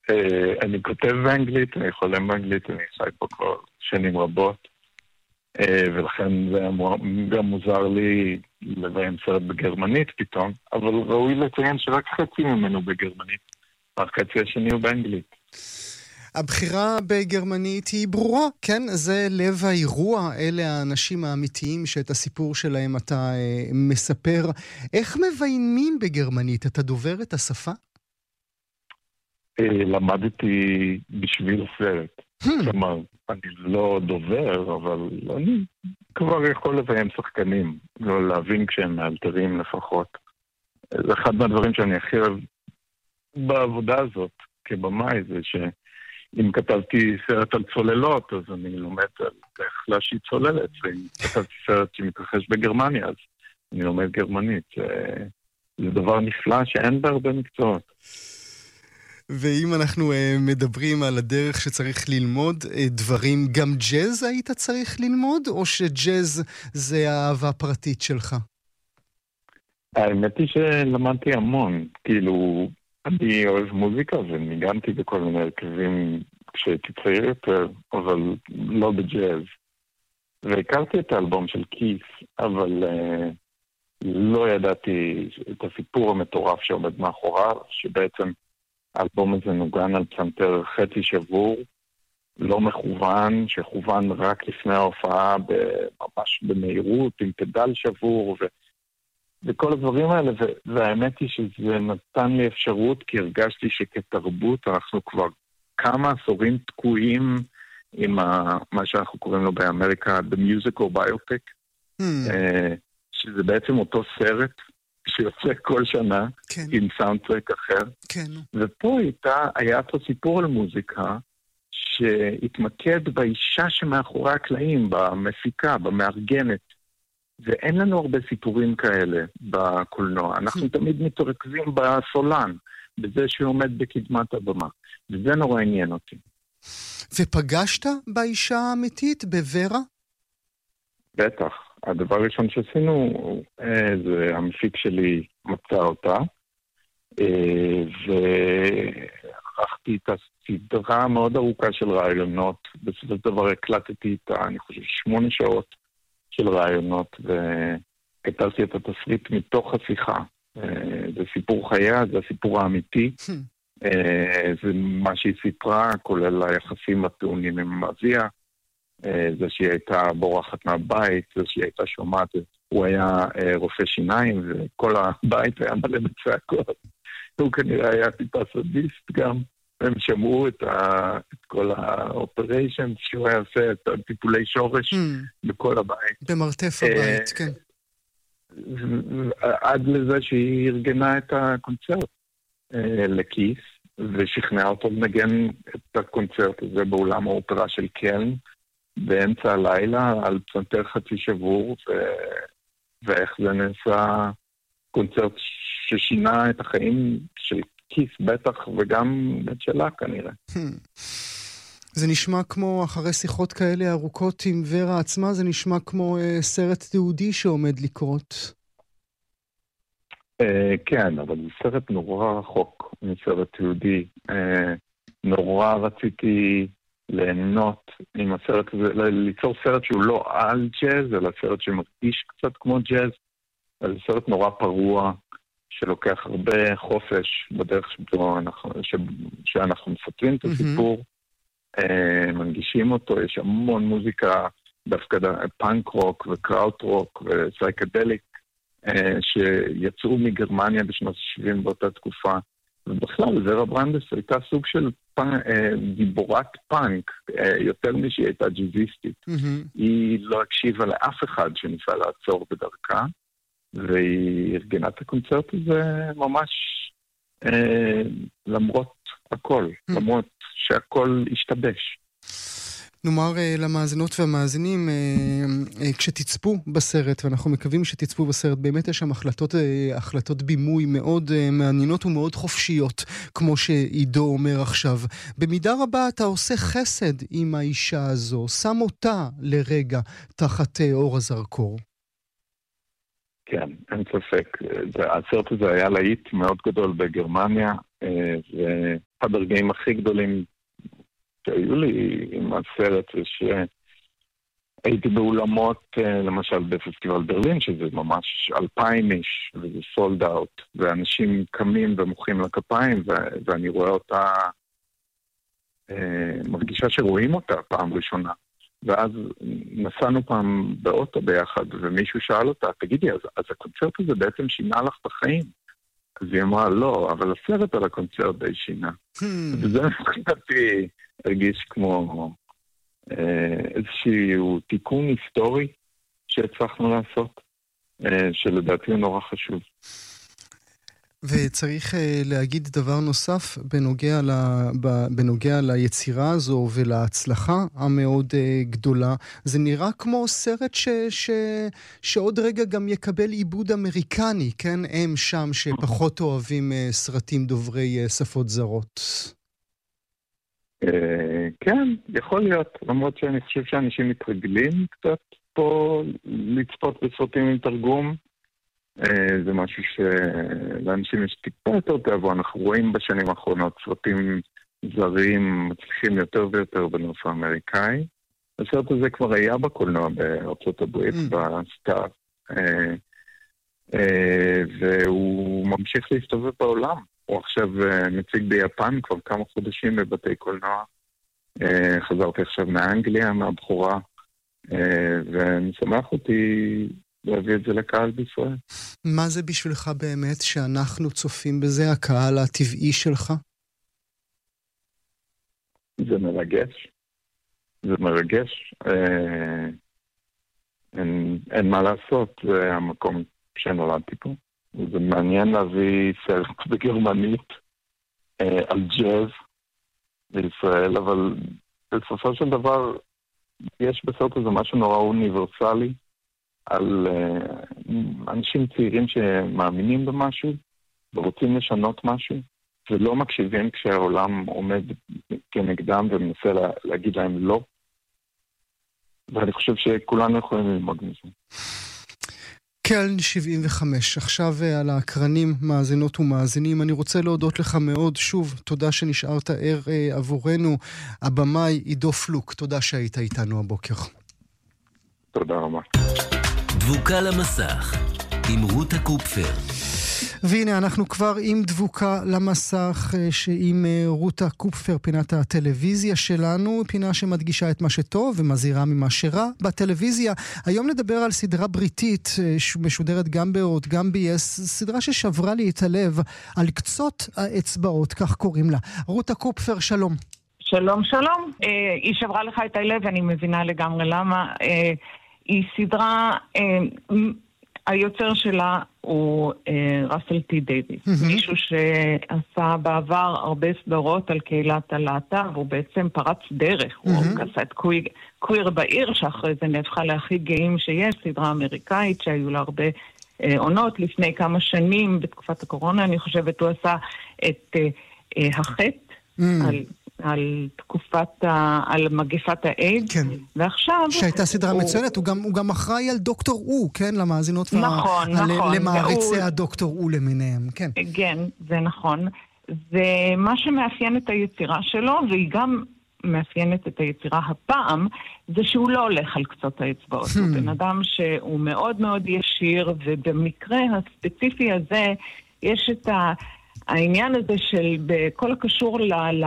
אני כותב באנגלית, אני חולם באנגלית, אני חי פה כבר שנים רבות, ולכן זה גם מוזר לי לביים סרט בגרמנית פתאום, אבל ראוי לציין שרק חצי ממנו בגרמנית, החצי השני הוא באנגלית. הבחירה בגרמנית היא ברורה, כן? זה לב האירוע, אלה האנשים האמיתיים שאת הסיפור שלהם אתה מספר. איך מביינים בגרמנית? אתה דובר את השפה? למדתי בשביל סרט. כלומר, אני לא דובר, אבל אני כבר יכול לביים שחקנים, לא להבין כשהם מאלתרים לפחות. זה אחד מהדברים שאני הכי אוהב בעבודה הזאת כבמאי, זה שאם כתבתי סרט על צוללות, אז אני לומד על איך להשיט צוללת, ואם כתבתי סרט שמתרחש בגרמניה, אז אני לומד גרמנית. זה דבר נפלא שאין בהרבה מקצועות. ואם אנחנו מדברים על הדרך שצריך ללמוד דברים, גם ג'אז היית צריך ללמוד, או שג'אז זה האהבה הפרטית שלך? האמת היא שלמדתי המון, כאילו, אני אוהב מוזיקה וניגנתי בכל מיני הרכבים כשהייתי צעיר יותר, אבל לא בג'אז. והכרתי את האלבום של כיס, אבל לא ידעתי את הסיפור המטורף שעומד מאחוריו, שבעצם האלבום הזה נוגן על פסנתר חצי שבור, לא מכוון, שכוון רק לפני ההופעה ממש במהירות, עם פדל שבור וכל הדברים האלה, והאמת היא שזה נתן לי אפשרות, כי הרגשתי שכתרבות אנחנו כבר כמה עשורים תקועים עם מה שאנחנו קוראים לו באמריקה, The Music or Biopic, שזה בעצם אותו סרט, שיוצא כל שנה, כן. עם סאונדטרק אחר. כן. ופה היה פה סיפור על מוזיקה, שהתמקד באישה שמאחורי הקלעים, במפיקה, במארגנת. ואין לנו הרבה סיפורים כאלה בקולנוע. אנחנו תמיד מתרכזים בסולן, בזה שעומד בקדמת הבמה. וזה נורא עניין אותי. ופגשת באישה האמיתית, בוורה? בטח. הדבר הראשון שעשינו, זה המפיק שלי מצא אותה, וערכתי את הסדרה מאוד ארוכה של רעיונות. בסופו של דבר הקלטתי איתה, אני חושב, 8 שעות של רעיונות, וכתבתי את התסריט מתוך השיחה. זה סיפור חייה, זה הסיפור האמיתי. זה מה שהיא סיפרה, כולל היחסים הטעונים עם אביה. זה שהיא הייתה בורחת מהבית, זה שהיא הייתה שומעת, הוא היה רופא שיניים, וכל הבית היה מלא בצעקות. הוא כנראה היה טיפה סדיסט גם, הם שמעו את כל האופריישן שהוא היה עושה, את הטיפולי שורש בכל הבית. במרתף הבית, כן. עד לזה שהיא ארגנה את הקונצרט לכיס, ושכנעה אותו לנגן את הקונצרט הזה באולם האופרה של קלן, באמצע הלילה על פסנתר חצי שבור, ואיך זה נעשה קונצרט ששינה את החיים של כיס בטח, וגם את שלה כנראה. זה נשמע כמו, אחרי שיחות כאלה ארוכות עם ורה עצמה, זה נשמע כמו סרט תיעודי שעומד לקרות. כן, אבל זה סרט נורא רחוק מסרט תיעודי. נורא רציתי ליהנות עם הסרט הזה, ליצור סרט שהוא לא על ג'אז, אלא סרט שמרגיש קצת כמו ג'אז. זה סרט נורא פרוע, שלוקח הרבה חופש בדרך שאנחנו מספרים את הסיפור, מנגישים אותו, יש המון מוזיקה, דווקא פאנק רוק וקראוט רוק וסייקדליק, שיצאו מגרמניה בשנות ה-70 באותה תקופה. ובכלל, ורה ברנדס הייתה סוג של גיבורת פאנק, יותר משהיא הייתה ג'יזיסטית. היא לא הקשיבה לאף אחד שניסה לעצור בדרכה, והיא ארגנה את הקונצרט הזה ממש למרות הכל, למרות שהכל השתבש. נאמר למאזינות והמאזינים, כשתצפו בסרט, ואנחנו מקווים שתצפו בסרט, באמת יש שם החלטות בימוי מאוד מעניינות ומאוד חופשיות, כמו שעידו אומר עכשיו. במידה רבה אתה עושה חסד עם האישה הזו, שם אותה לרגע תחת אור הזרקור. כן, אין ספק. הסרט הזה היה להיט מאוד גדול בגרמניה, ואחד הרגעים הכי גדולים שהיו לי עם הסרט זה שהייתי באולמות, למשל בפסטיבל ברלין, שזה ממש 2,000 איש, וזה סולד אאוט, ואנשים קמים ומוחאים לכפיים, ואני רואה אותה, מרגישה שרואים אותה פעם ראשונה. ואז נסענו פעם באוטו ביחד, ומישהו שאל אותה, תגידי, אז הקונצרט הזה בעצם שינה לך בחיים? אז היא אמרה, לא, אבל הסרט על הקונצרט די שינה. וזה מבחינתי הרגיש כמו איזשהו תיקון היסטורי שהצלחנו לעשות, שלדעתי הוא נורא חשוב. וצריך להגיד דבר נוסף בנוגע ליצירה הזו ולהצלחה המאוד גדולה. זה נראה כמו סרט שעוד רגע גם יקבל עיבוד אמריקני, כן? הם שם שפחות אוהבים סרטים דוברי שפות זרות. כן, יכול להיות. למרות שאני חושב שאנשים מתרגלים קצת פה לצפות בסרטים עם תרגום. זה משהו שלאנשים יש טיפה יותר טבע. אנחנו רואים בשנים האחרונות סרטים זרים מצליחים יותר ויותר בנוף האמריקאי. הסרט הזה כבר היה בקולנוע בארצות הברית, בסטאר, והוא ממשיך להסתובב בעולם. הוא עכשיו מציג ביפן כבר כמה חודשים בבתי קולנוע. חזרתי עכשיו מאנגליה, מהבחורה, ואני שמח אותי להביא את זה לקהל בישראל. מה זה בשבילך באמת שאנחנו צופים בזה, הקהל הטבעי שלך? זה מרגש. זה מרגש. אין מה לעשות, זה המקום שנולדתי פה. זה מעניין להביא סרט בגרמנית על ג'אז בישראל, אבל בסופו של דבר יש בסרט הזה משהו נורא אוניברסלי, על אנשים צעירים שמאמינים במשהו ורוצים לשנות משהו ולא מקשיבים כשהעולם עומד כנגדם ומנסה להגיד להם לא, ואני חושב שכולנו יכולים ללמוד מזה. קלן 75, עכשיו על האקרנים, מאזינות ומאזינים. אני רוצה להודות לך מאוד, שוב, תודה שנשארת ער עבורנו. הבמאי עידו פלוק, תודה שהיית איתנו הבוקר. תודה רבה. דבוקה למסך עם רותה קופפר. והנה אנחנו כבר עם דבוקה למסך שעם רותה קופפר, פינת הטלוויזיה שלנו, פינה שמדגישה את מה שטוב ומזהירה ממה שרע בטלוויזיה. היום נדבר על סדרה בריטית משודרת גם בהוט, גם ב-yes, סדרה ששברה לי את הלב, על קצות האצבעות, כך קוראים לה. רותה קופפר, שלום. שלום, שלום. היא שברה לך את הלב, אני מבינה לגמרי למה. היא סדרה, היוצר שלה הוא ראסל טי דייוויס, מישהו שעשה בעבר הרבה סדרות על קהילת הלהט"ב, והוא בעצם פרץ דרך, הוא עשה את קוויר בעיר, שאחרי זה נהפכה להכי גאים שיש, סדרה אמריקאית שהיו לה הרבה עונות. לפני כמה שנים, בתקופת הקורונה, אני חושבת, הוא עשה את החטא על על מגפת האיידס, כן. ועכשיו שהייתה סדרה מצוינת, הוא גם אחראי על דוקטור הוא, כן, למאזינות נכון, למעריצי הדוקטור הוא למיניהם, כן. כן, זה נכון. ומה שמאפיין את היצירה שלו, והיא גם מאפיינת את היצירה הפעם, זה שהוא לא הולך על קצות האצבעות. הוא בן אדם שהוא מאוד מאוד ישיר, ובמקרה הספציפי הזה יש את העניין הזה של בכל הקשור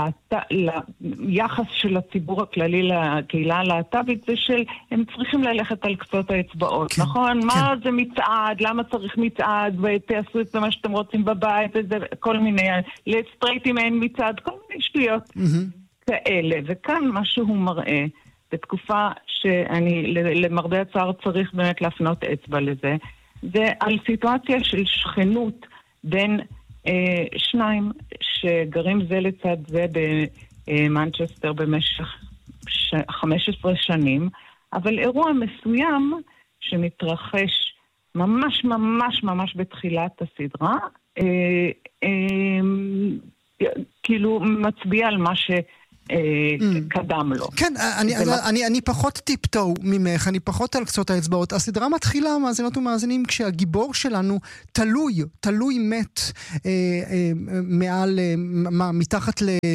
ליחס של הציבור הכללי לקהילה הלהט"בית, זה של הם צריכים ללכת על קצות האצבעות, כן, נכון? כן. מה זה מצעד? למה צריך מצעד? ותעשו את זה מה שאתם רוצים בבית, וזה, כל מיני, לסטרייטים אין מצעד, כל מיני שטויות כאלה. וכאן מה שהוא מראה, בתקופה שאני למרבה הצער צריך באמת להפנות אצבע לזה, זה על סיטואציה של שכנות בין שניים שגרים זה לצד זה במנצ'סטר במשך 15 שנים, אבל אירוע מסוים שמתרחש ממש ממש ממש בתחילת הסדרה, כאילו מצביע על מה קדם לו. כן, אני פחות טיפטו ממך, אני פחות על קצות האצבעות. הסדרה מתחילה, מאזינות ומאזינים, כשהגיבור שלנו תלוי מת מעל, מתחת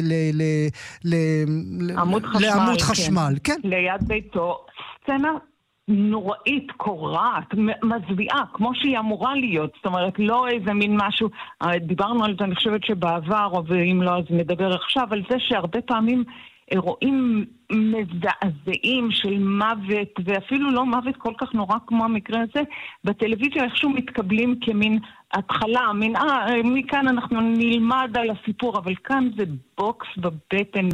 לעמוד חשמל. כן. ליד ביתו. סצנה נוראית, קורעת, מזוויעה, כמו שהיא אמורה להיות. זאת אומרת, לא איזה מין משהו, דיברנו על זה, אני חושבת שבעבר, ואם לא, אז נדבר עכשיו, על זה שהרבה פעמים אירועים מזעזעים של מוות, ואפילו לא מוות כל כך נורא כמו המקרה הזה, בטלוויזיה איכשהו מתקבלים כמין התחלה, מכאן אנחנו נלמד על הסיפור, אבל כאן זה בוקס בבטן,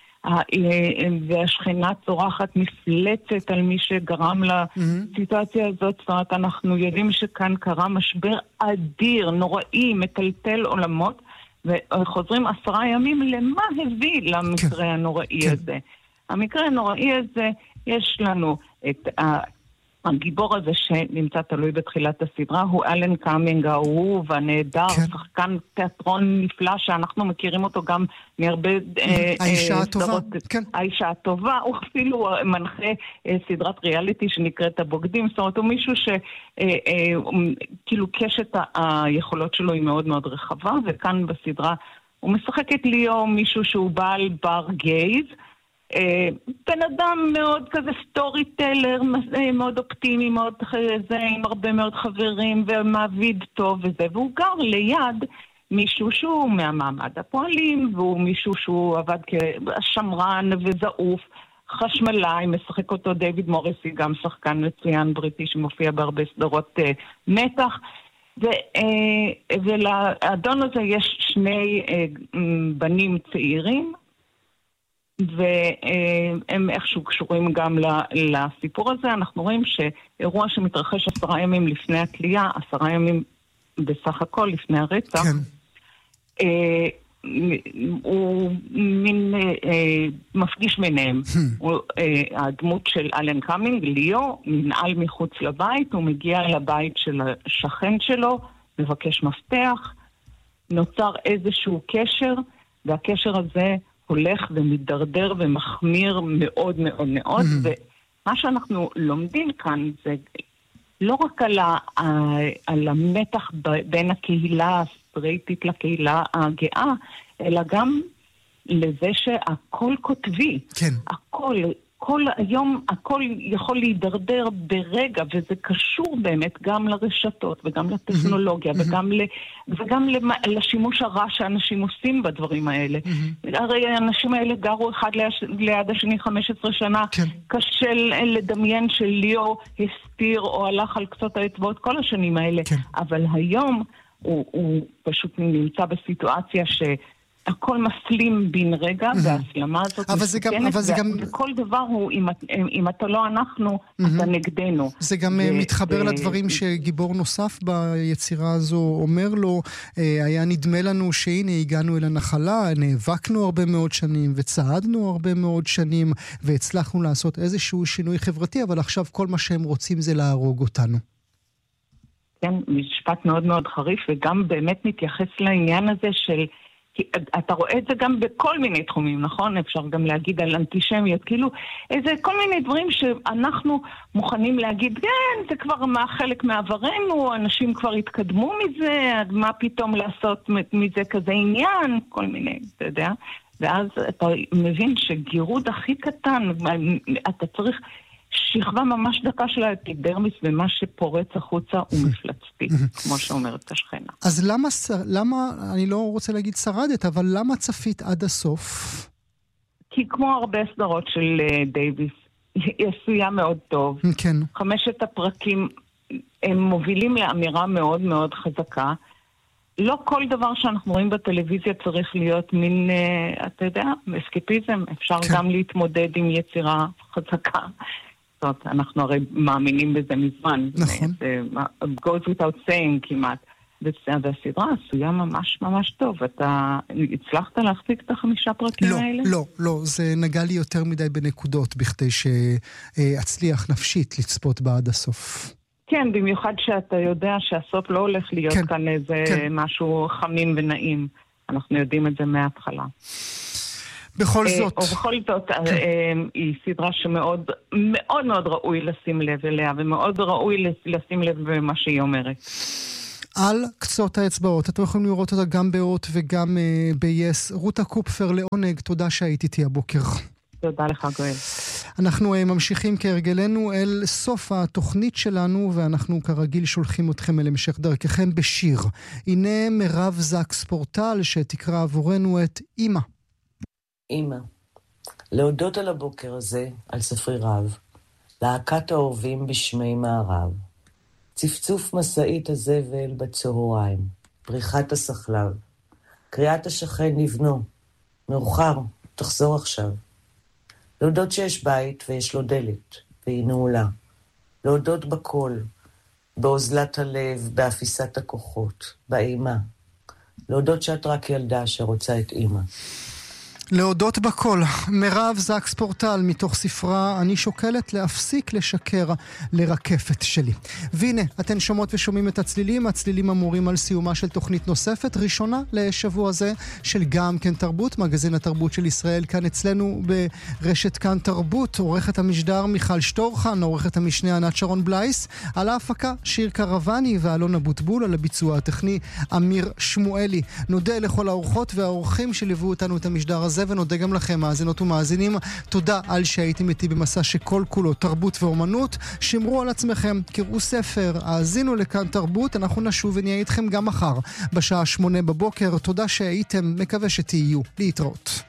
והשכנה צורחת מפלצת על מי שגרם לסיטואציה הזאת. זאת אומרת, אנחנו יודעים שכאן קרה משבר אדיר, נוראי, מטלטל עולמות, וחוזרים 10 ימים למה הביא למקרה הנוראי הזה. המקרה הנוראי הזה, יש לנו את הגיבור הזה שנמצא תלוי בתחילת הסדרה, הוא אלן קאמינג האהוב והנהדר, שחקן תיאטרון נפלא שאנחנו מכירים אותו גם מהרבה האישה הטובה. האישה הטובה, הוא אפילו מנחה סדרת ריאליטי שנקראת הבוגדים, זאת אומרת הוא מישהו שכאילו קשת היכולות שלו היא מאוד מאוד רחבה, וכאן בסדרה הוא משחק את ליאו, מישהו שהוא בעל בר גייז, בן אדם מאוד כזה סטורי טלר, מאוד אופטימי, מאוד זה, עם הרבה מאוד חברים ומעביד טוב וזה, והוא גר ליד מישהו שהוא מהמעמד הפועלים, והוא מישהו שהוא עבד כשמרן וזעוף, חשמלאי, משחק אותו דיוויד מוריסי, גם שחקן מצוין בריטי שמופיע בהרבה סדרות מתח, ולאדון הזה יש 2 בנים צעירים, והם איכשהו קשורים גם לסיפור הזה. אנחנו רואים שאירוע שמתרחש 10 ימים לפני התלייה, 10 ימים בסך הכל לפני הרצח, הוא מין מפגיש ביניהם. הדמות של אלן קאמינג, ליאו, ננעל מחוץ לבית, הוא מגיע לבית של השכן שלו, מבקש מפתח, נוצר איזשהו קשר, והקשר הזה הולך ומתדרדר ומחמיר מאוד מאוד מאוד, ומה שאנחנו לומדים כאן זה לא רק על המתח בין הקהילה הסטרייטית לקהילה הגאה, אלא גם לזה שהכל כותבי. כן. כל היום, הכל יכול להידרדר ברגע, וזה קשור באמת גם לרשתות, וגם לטכנולוגיה, וגם לשימוש הרע שאנשים עושים בדברים האלה. הרי האנשים האלה גרו אחד ליד השני 15 שנה, קשה לדמיין שליאו הסתיר או הלך על קצות האצבעות כל השנים האלה, אבל היום הוא פשוט נמצא בסיטואציה הכל מסלים בין רגע, וההסלמה הזאת מסוכנת, וכל דבר הוא, אם אתה לא אנחנו, אתה נגדנו. זה גם מתחבר לדברים שגיבור נוסף ביצירה הזו אומר לו, היה נדמה לנו שהנה הגענו אל הנחלה, נאבקנו הרבה מאוד שנים, וצעדנו הרבה מאוד שנים, והצלחנו לעשות איזשהו שינוי חברתי, אבל עכשיו כל מה שהם רוצים זה להרוג אותנו. כן, משפט מאוד מאוד חריף, וגם באמת מתייחס לעניין הזה של אתה רואה את זה גם בכל מיני תחומים, נכון? אפשר גם להגיד על אנטישמיות, כאילו, איזה כל מיני דברים שאנחנו מוכנים להגיד, כן, זה כבר חלק מעברנו, אנשים כבר התקדמו מזה, מה פתאום לעשות מזה כזה עניין, כל מיני, אתה יודע? ואז אתה מבין שגירוד הכי קטן, אתה צריך שכבה ממש דקה של האפידרמיס, ומה שפורץ החוצה הוא מפלצתי, כמו שאומרת השכנה. אז למה, אני לא רוצה להגיד שרדת, אבל למה צפית עד הסוף? כי כמו הרבה סדרות של דייביס, היא עשויה מאוד טוב. כן. 5 הפרקים הם מובילים לאמירה מאוד מאוד חזקה. לא כל דבר שאנחנו רואים בטלוויזיה צריך להיות מין, אתה יודע, אסקפיזם. אפשר גם להתמודד עם יצירה חזקה. אנחנו הרי מאמינים בזה מזמן. נכון. זה goes without saying כמעט. והסדרה עשויה ממש ממש טוב. אתה הצלחת להחזיק את 5 פרקים האלה? לא. זה נגע לי יותר מדי בנקודות, בכדי שאצליח נפשית לצפות בה עד הסוף. כן, במיוחד שאתה יודע שהסוף לא הולך להיות כאן איזה משהו חמים ונעים. אנחנו יודעים את זה מההתחלה. בכל זאת. ובכל זאת, היא סדרה שמאוד מאוד מאוד ראוי לשים לב אליה, ומאוד ראוי לשים לב במה שהיא אומרת. על קצות האצבעות, אתם יכולים לראות אותה גם באות וגם ב-yes. רותה קופפר, לעונג, תודה שהיית איתי הבוקר. תודה לך, גואל. אנחנו ממשיכים כהרגלנו אל סוף התוכנית שלנו, ואנחנו כרגיל שולחים אתכם אל המשך דרככם בשיר. הנה מירב זקס פורטל שתקרא עבורנו את אמא. אמא, להודות על הבוקר הזה, על ספרי רב, להקת האורבים בשמי מערב, צפצוף מסעית הזבל בצהריים, פריחת הסחלב, קריאת השכן לבנו, מאוחר, תחזור עכשיו. להודות שיש בית ויש לו דלת, והיא נעולה. להודות בכל, באוזלת הלב, באפיסת הכוחות, באימה. להודות שאת רק ילדה שרוצה את אמא. להודות בכל, מירב זקס פורטל מתוך ספרה אני שוקלת להפסיק לשקר לרקפת שלי. והנה, אתן שומעות ושומעים את הצלילים, הצלילים אמורים על סיומה של תוכנית נוספת, ראשונה לשבוע הזה של גם כן תרבות, מגזין התרבות של ישראל כאן אצלנו ברשת כאן תרבות, עורכת המשדר מיכל שטורחן, עורכת המשנה ענת שרון בלייס, על ההפקה שיר קרבני ואלון אבוטבול, על הביצוע הטכני אמיר שמואלי. נודה לכל האורחות והאורחים שליוו אותנו את המשדר הזה, ונודה גם לכם, מאזינות ומאזינים. תודה על שהייתם איתי במסע שכל כולו תרבות ואומנות. שמרו על עצמכם, קראו ספר, האזינו לכאן תרבות. אנחנו נשוב ונהיה איתכם גם מחר בשעה 8 בבוקר. תודה שהייתם, מקווה שתהיו. להתראות.